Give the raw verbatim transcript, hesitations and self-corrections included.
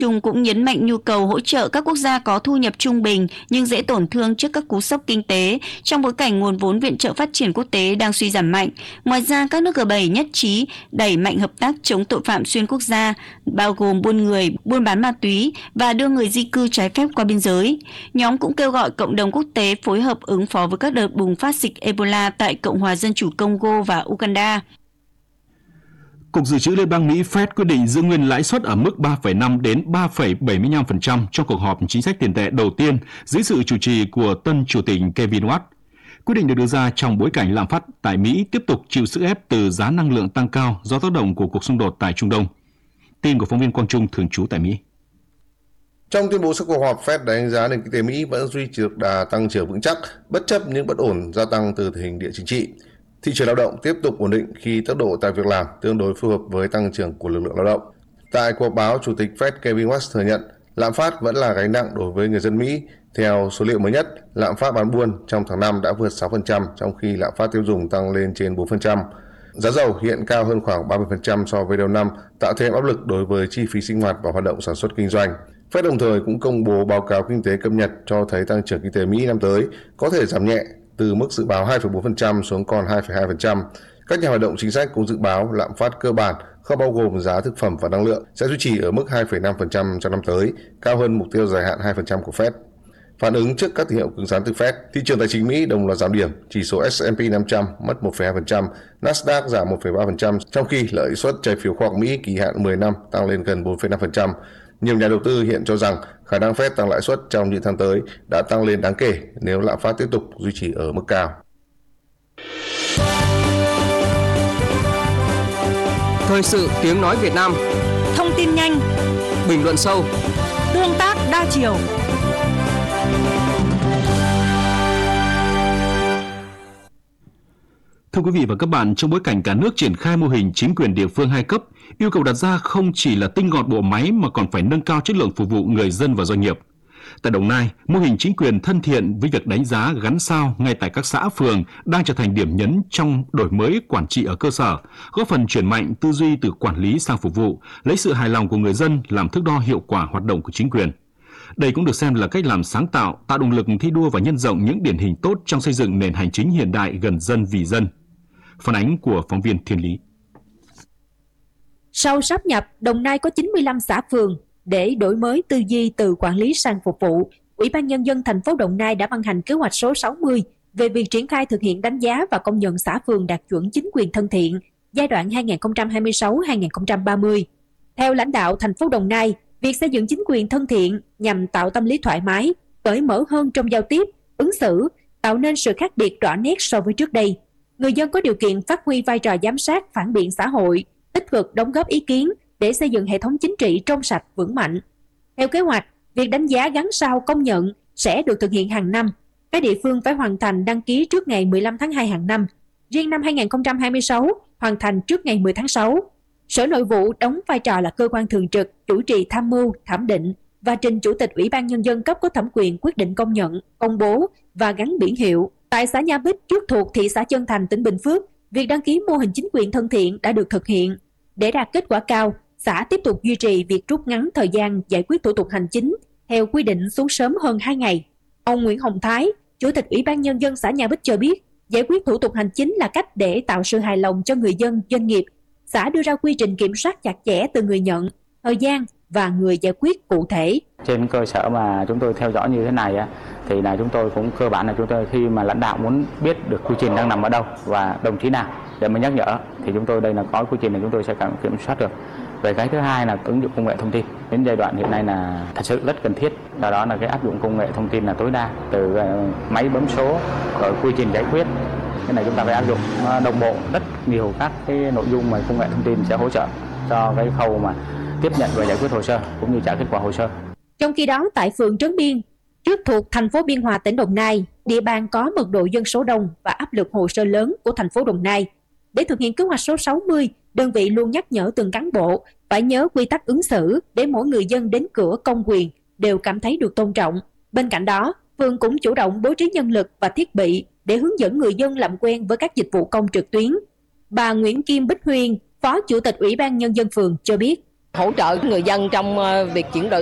Trung cũng nhấn mạnh nhu cầu hỗ trợ các quốc gia có thu nhập trung bình nhưng dễ tổn thương trước các cú sốc kinh tế trong bối cảnh nguồn vốn viện trợ phát triển quốc tế đang suy giảm mạnh. Ngoài ra, các nước G bảy nhất trí đẩy mạnh hợp tác chống tội phạm xuyên quốc gia, bao gồm buôn người, buôn bán ma túy và đưa người di cư trái phép qua biên giới. Nhóm cũng kêu gọi cộng đồng quốc tế phối hợp ứng phó với các đợt bùng phát dịch Ebola tại Cộng hòa Dân chủ Congo và Uganda. Cục Dự trữ Liên bang Mỹ Fed quyết định giữ nguyên lãi suất ở mức ba phẩy năm đến ba phẩy bảy mươi lăm phần trăm trong cuộc họp chính sách tiền tệ đầu tiên dưới sự chủ trì của tân chủ tịch Kevin Watt. Quyết định được đưa ra trong bối cảnh lạm phát tại Mỹ tiếp tục chịu sức ép từ giá năng lượng tăng cao do tác động của cuộc xung đột tại Trung Đông. Tin của phóng viên Quang Trung thường trú tại Mỹ. Trong tuyên bố sau cuộc họp, Fed đánh giá nền kinh tế Mỹ vẫn duy trì được đà tăng trưởng vững chắc bất chấp những bất ổn gia tăng từ tình hình địa chính trị. Thị trường lao động tiếp tục ổn định khi tốc độ tạo việc làm tương đối phù hợp với tăng trưởng của lực lượng lao động. Tại cuộc báo, Chủ tịch Fed Kevin Watt thừa nhận lạm phát vẫn là gánh nặng đối với người dân Mỹ. Theo số liệu mới nhất, lạm phát bán buôn trong tháng năm đã vượt sáu phần trăm, trong khi lạm phát tiêu dùng tăng lên trên bốn phần trăm. Giá dầu hiện cao hơn khoảng ba mươi phần trăm so với đầu năm, tạo thêm áp lực đối với chi phí sinh hoạt và hoạt động sản xuất kinh doanh. Fed đồng thời cũng công bố báo cáo kinh tế cập nhật cho thấy tăng trưởng kinh tế Mỹ năm tới có thể giảm nhẹ từ mức dự báo hai phẩy bốn phần trăm xuống còn hai phẩy hai phần trăm. Các nhà hoạt động chính sách cũng dự báo lạm phát cơ bản không bao gồm giá thực phẩm và năng lượng sẽ duy trì ở mức hai phẩy năm phần trăm trong năm tới, cao hơn mục tiêu dài hạn hai phần trăm của Fed. Phản ứng trước các tín hiệu cứng rắn từ Fed, thị trường tài chính Mỹ đồng loạt giảm điểm, chỉ số S and P năm trăm mất một phẩy hai phần trăm, Nasdaq giảm một phẩy ba phần trăm, trong khi lợi suất trái phiếu khoa học Mỹ kỳ hạn mười năm tăng lên gần bốn phẩy năm phần trăm. Nhiều nhà đầu tư hiện cho rằng khả năng Fed tăng lãi suất trong những tháng tới đã tăng lên đáng kể nếu lạm phát tiếp tục duy trì ở mức cao. Thời sự tiếng nói Việt Nam. Thông tin nhanh, bình luận sâu, tương tác đa chiều. Thưa quý vị và các bạn, trong bối cảnh cả nước triển khai mô hình chính quyền địa phương hai cấp, yêu cầu đặt ra không chỉ là tinh gọn bộ máy mà còn phải nâng cao chất lượng phục vụ người dân và doanh nghiệp. Tại Đồng Nai, mô hình chính quyền thân thiện với việc đánh giá gắn sao ngay tại các xã phường đang trở thành điểm nhấn trong đổi mới quản trị ở cơ sở, góp phần chuyển mạnh tư duy từ quản lý sang phục vụ, lấy sự hài lòng của người dân làm thước đo hiệu quả hoạt động của chính quyền. Đây cũng được xem là cách làm sáng tạo, tạo động lực thi đua và nhân rộng những điển hình tốt trong xây dựng nền hành chính hiện đại gần dân vì dân. Phản ánh của phóng viên Thiên Lý. Sau sáp nhập, Đồng Nai có chín mươi lăm xã phường. Để đổi mới tư duy từ quản lý sang phục vụ, Ủy ban Nhân dân thành phố Đồng Nai đã ban hành kế hoạch số sáu mươi về việc triển khai thực hiện đánh giá và công nhận xã phường đạt chuẩn chính quyền thân thiện giai đoạn hai nghìn không trăm hai mươi sáu đến hai nghìn không trăm ba mươi. Theo lãnh đạo thành phố Đồng Nai, việc xây dựng chính quyền thân thiện nhằm tạo tâm lý thoải mái, cởi mở hơn trong giao tiếp, ứng xử, tạo nên sự khác biệt rõ nét so với trước đây. Người dân có điều kiện phát huy vai trò giám sát, phản biện xã hội, tích cực đóng góp ý kiến để xây dựng hệ thống chính trị trong sạch, vững mạnh. Theo kế hoạch, việc đánh giá gắn sao công nhận sẽ được thực hiện hàng năm. Các địa phương phải hoàn thành đăng ký trước ngày mười lăm tháng hai hàng năm. Riêng năm hai nghìn không trăm hai mươi sáu, hoàn thành trước ngày mười tháng sáu. Sở Nội vụ đóng vai trò là cơ quan thường trực, chủ trì tham mưu, thẩm định và trình Chủ tịch Ủy ban Nhân dân cấp có thẩm quyền quyết định công nhận, công bố và gắn biển hiệu. Tại xã Nha Bích, trước thuộc thị xã Chân Thành, tỉnh Bình Phước, việc đăng ký mô hình chính quyền thân thiện đã được thực hiện. Để đạt kết quả cao, xã tiếp tục duy trì việc rút ngắn thời gian giải quyết thủ tục hành chính theo quy định xuống sớm hơn hai ngày. Ông Nguyễn Hồng Thái, Chủ tịch Ủy ban Nhân dân xã Nha Bích cho biết, giải quyết thủ tục hành chính là cách để tạo sự hài lòng cho người dân, doanh nghiệp. Xã đưa ra quy trình kiểm soát chặt chẽ từ người nhận, thời gian và người giải quyết cụ thể. Trên cơ sở mà chúng tôi theo dõi như thế này thì là chúng tôi cũng cơ bản là chúng tôi khi mà lãnh đạo muốn biết được quy trình đang nằm ở đâu và đồng chí nào để mà nhắc nhở thì chúng tôi đây là có quy trình này chúng tôi sẽ kiểm soát được. Về cái thứ hai là ứng dụng công nghệ thông tin. Đến giai đoạn hiện nay là thật sự rất cần thiết. Do đó là cái áp dụng công nghệ thông tin là tối đa từ máy bấm số rồi quy trình giải quyết. Cái này chúng ta phải áp dụng đồng bộ rất nhiều các cái nội dung mà công nghệ thông tin sẽ hỗ trợ cho cái khâu mà tiếp nhận và giải quyết hồ sơ cũng như trả kết quả hồ sơ. Trong khi đó tại phường Trấn Biên, trước thuộc thành phố Biên Hòa, tỉnh Đồng Nai, địa bàn có mật độ dân số đông và áp lực hồ sơ lớn của thành phố Đồng Nai. Để thực hiện kế hoạch số sáu mươi, đơn vị luôn nhắc nhở từng cán bộ phải nhớ quy tắc ứng xử để mỗi người dân đến cửa công quyền đều cảm thấy được tôn trọng. Bên cạnh đó, phường cũng chủ động bố trí nhân lực và thiết bị để hướng dẫn người dân làm quen với các dịch vụ công trực tuyến. Bà Nguyễn Kim Bích Huyên, Phó Chủ tịch Ủy ban Nhân dân phường cho biết, hỗ trợ người dân trong việc chuyển đổi